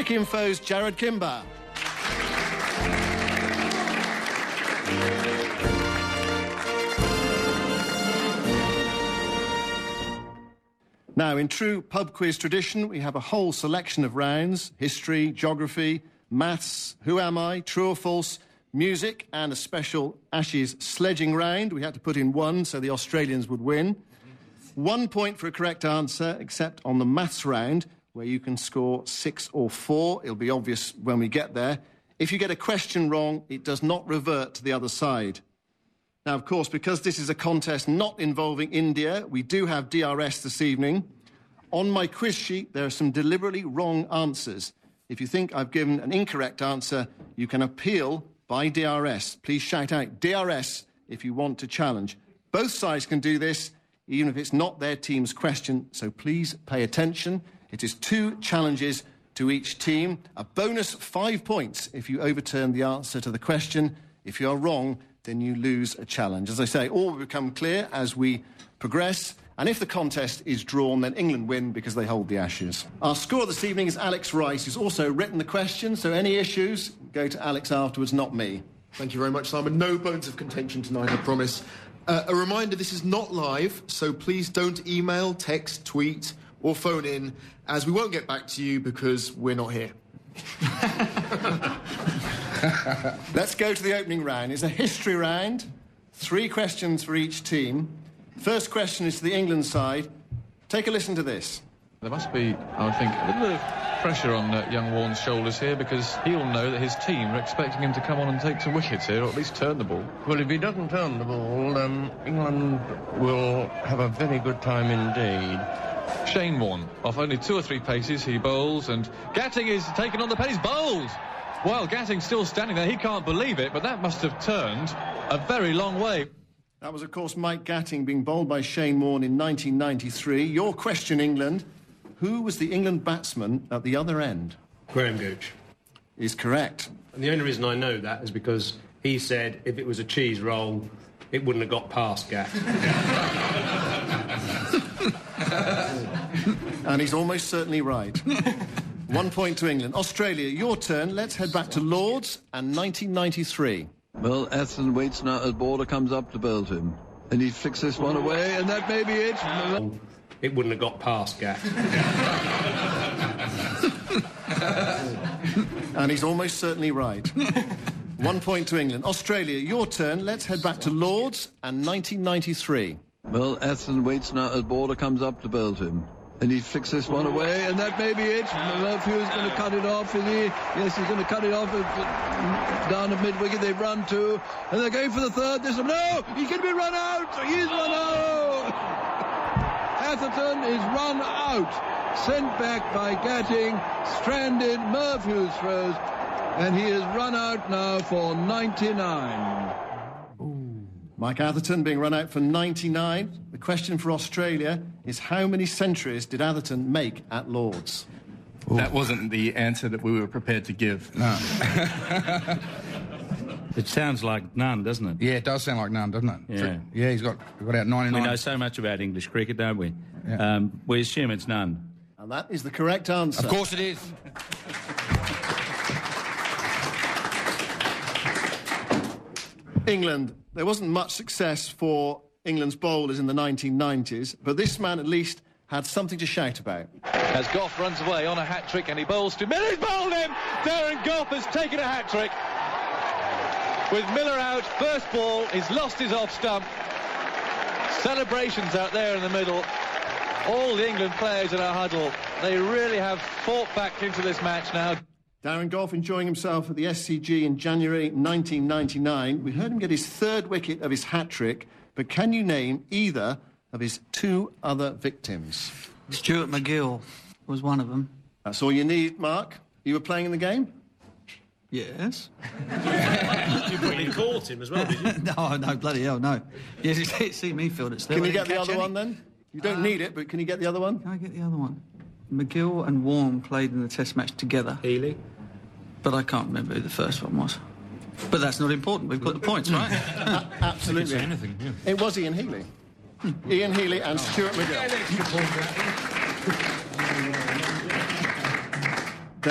Cricinfo's Jared Kimber. Now, in true pub quiz tradition, we have a whole selection of rounds: history, geography, maths, who am I, true or false, music, and a special Ashes sledging round. We had to put in one so the Australians would win. 1 point for a correct answer, except on the maths round, where you can score 6 or 4. It'll be obvious when we get there. If you get a question wrong, it does not revert to the other side. Now, of course, because this is a contest not involving India, we do have DRS this evening. On my quiz sheet, there are some deliberately wrong answers. If you think I've given an incorrect answer, you can appeal by DRS. Please shout out DRS if you want to challenge. Both sides can do this, even if it's not their team's question, so please pay attention. It is 2 challenges to each team. A bonus 5 points if you overturn the answer to the question. If you are wrong, then you lose a challenge. As I say, all will become clear as we progress. And if the contest is drawn, then England win because they hold the Ashes. Our scorer this evening is Alex Rice, who's also written the question, so any issues, go to Alex afterwards, not me. Thank you very much, Simon. No bones of contention tonight, I promise. A reminder, this is not live, so please don't email, text, tweet or phone in, as we won't get back to you because we're not here. Let's go to the opening round. It's a history round. 3 questions for each team. First question is to the England side. Take a listen to this. There must be, I think, a little bit of pressure on young Warne's shoulders here, because he'll know that his team are expecting him to come on and take some wickets here, or at least turn the ball. Well, if he doesn't turn the ball, England will have a very good time indeed. Shane Warne, off only 2 or 3 paces, he bowls, and Gatting is taken on the pace, bowled! Well, Gatting's still standing there, he can't believe it, but that must have turned a very long way. That was, of course, Mike Gatting being bowled by Shane Warne in 1993. Your question, England. Who was the England batsman at the other end? Graham Gooch. Is correct. And the only reason I know that is because he said if it was a cheese roll, it wouldn't have got past Gatt. And he's almost certainly right. 1 point to England. Australia, your turn. Let's head back to Lords and 1993. Well, Atherton waits now as Border comes up to bowl to him. And he flicks this one away, and that may be it. It wouldn't have got past Gatt. And he's almost certainly right. 1 point to England. Australia, your turn. Let's head back to Lords and 1993. Well, Atherton waits now as Border comes up to bowl to him. And he flicks this one away, and that may be it. Murphy is going to cut it off, is he? Yes, he's going to cut it off down at mid-wicket. They've run 2, and they're going for the 3rd. This one, no! He's going to be run out! He's run out! Atherton is run out. Sent back by Gatting. Stranded. Murphy throws. And he is run out now for 99. Mike Atherton being run out for 99. The question for Australia is how many centuries did Atherton make at Lords? That wasn't the answer that we were prepared to give. No. It sounds like none, doesn't it? Yeah, it does sound like none, doesn't it? Yeah. Yeah, he's got out 99. We know so much about English cricket, don't we? Yeah. We assume it's none. And that is the correct answer. Of course it is. England. There wasn't much success for England's bowlers in the 1990s, but this man at least had something to shout about. As Gough runs away on a hat-trick and he bowls to Miller, he's bowled him! Darren Gough has taken a hat-trick. With Miller out, first ball, he's lost his off-stump. Celebrations out there in the middle. All the England players in our huddle, they really have fought back into this match now. Darren Gough enjoying himself at the SCG in January 1999. We heard him get his 3rd wicket of his hat-trick, but can you name either of his 2 other victims? Stuart McGill was one of them. That's all you need, Mark. You were playing in the game? Yes. You probably caught him as well, did you? No, bloody hell, no. Yes, you see me field it still. Can you get the other one then? You don't need it, but can you get the other one? Can I get the other one? McGill and Warne played in the Test match together. Healy. But I can't remember who the first one was. But that's not important. We've got the points, right? Absolutely. Say anything, yeah. It was Ian Healy. Ian Healy and Stuart McGill.